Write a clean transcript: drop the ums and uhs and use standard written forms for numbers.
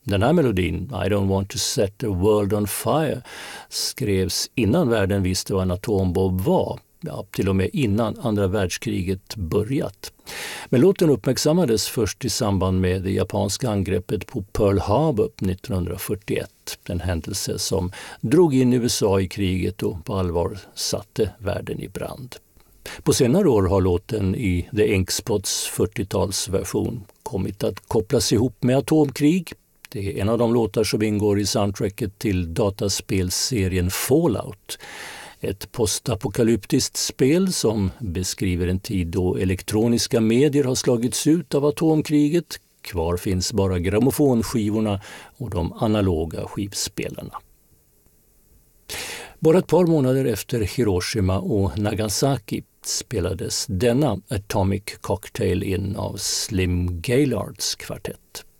Den här melodin, I don't want to set the world on fire, skrevs innan världen visste vad en atombomb var. Ja, till och med innan andra världskriget börjat. Men låten uppmärksammades först i samband med det japanska angreppet på Pearl Harbor 1941. En händelse som drog in USA i kriget och på allvar satte världen i brand. På senare år har låten i The Ink Spots 40-talsversion kommit att kopplas ihop med atomkrig. Det är en av de låtar som ingår i soundtracket till dataspelserien Fallout. Ett postapokalyptiskt spel som beskriver en tid då elektroniska medier har slagits ut av atomkriget. Kvar finns bara grammofonskivorna och de analoga skivspelarna. Bara ett par månader efter Hiroshima och Nagasaki spelades denna Atomic Cocktail in av Slim Gaillards kvartett.